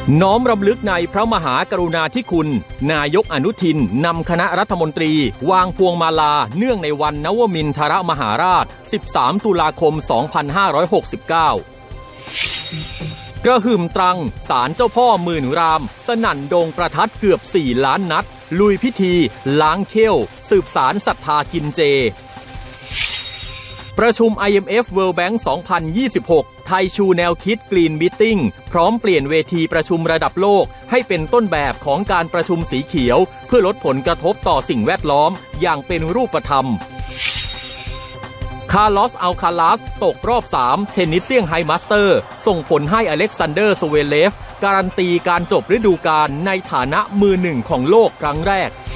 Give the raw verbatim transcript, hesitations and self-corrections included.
น้อมรำลึกในพระมหากรุณาธิคุณนายกอนุทินนำคณะรัฐมนตรีวางพวงมาลาเนื่องในวันนวมินทรมหาราชสิบสามตุลาคมสองพันห้าร้อยหกสิบเก้ากระหึ่มตรังศาลเจ้าพ่อหมื่นรามสนั่นโด่งประทัดเกือบสี่ล้านนัดลุยพิธีล้างเข้วสืบสารศรัทธากินเจประชุม ไอ เอ็ม เอฟ World Bank สองพันยี่สิบหกไทยชูแนวคิด Green Meeting พร้อมเปลี่ยนเวทีประชุมระดับโลกให้เป็นต้นแบบของการประชุมสีเขียวเพื่อลดผลกระทบต่อสิ่งแวดล้อมอย่างเป็นรูปธรรมคาร์ลอส อัลคาลาสตกรอบสามเทนนิสเซี่ยงไฮ้มาสเตอร์ส่งผลให้อเล็กซานเดอร์ สเวเลฟการันตีการจบฤดูกาลในฐานะมือหนึ่งของโลกครั้งแรก